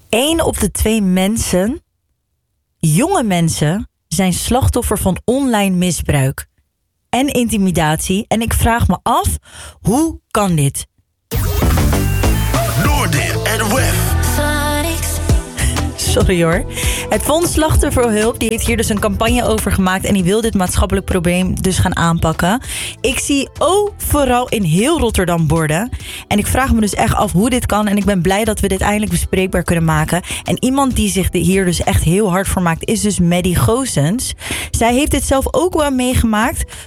1 op de 2 mensen, jonge mensen, zijn slachtoffer van online misbruik en intimidatie. En ik vraag me af, hoe kan dit? Noordir en Wef. Sorry hoor. Het Fonds Slachtofferhulp die heeft hier dus een campagne over gemaakt en die wil dit maatschappelijk probleem dus gaan aanpakken. Ik zie overal in heel Rotterdam borden. En ik vraag me dus echt af hoe dit kan. En ik ben blij dat we dit eindelijk bespreekbaar kunnen maken. En iemand die zich hier dus echt heel hard voor maakt is dus Maddie Goossens. Zij heeft dit zelf ook wel meegemaakt.